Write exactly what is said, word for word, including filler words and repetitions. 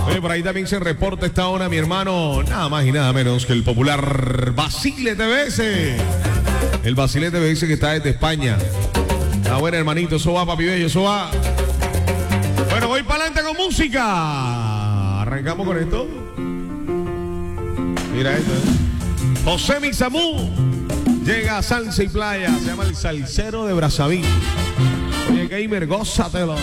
Oye, por ahí también se reporta esta hora mi hermano, nada más y nada menos que el popular Basile T V S. El Basile T V S que está desde España. Está bueno, hermanito, eso va, papi bello, eso va. Bueno, voy para adelante con música. Arrancamos con esto. Mira esto, ¿eh? José Mixamú llega a Salsa y Playa. Se llama el Salsero de Brazavín. Oye, gamer, gózatelo.